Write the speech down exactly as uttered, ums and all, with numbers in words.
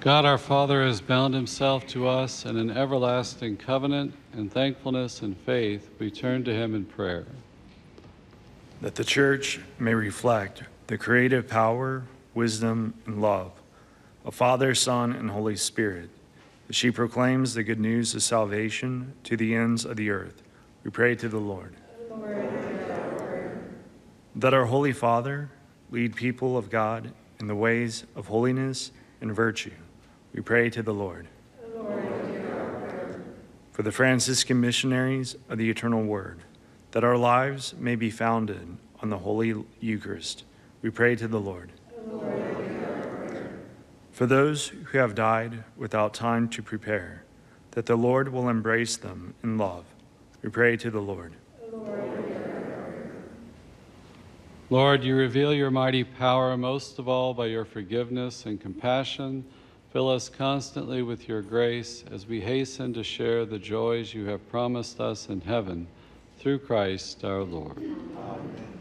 God our Father has bound himself to us in an everlasting covenant. In thankfulness and faith, we turn to him in prayer. That the Church may reflect the creative power, wisdom, and love of Father, Son, and Holy Spirit, as she proclaims the good news of salvation to the ends of the earth, we pray to the Lord. Lord, that our Holy Father lead people of God in the ways of holiness and virtue, we pray to the Lord. Lord, for the Franciscan missionaries of the eternal Word, that our lives may be founded on the Holy Eucharist, we pray to the Lord. Lord, for those who have died without time to prepare, that the Lord will embrace them in love, we pray to the Lord. Lord, you reveal your mighty power most of all by your forgiveness and compassion. Fill us constantly with your grace as we hasten to share the joys you have promised us in heaven, through Christ our Lord. Amen.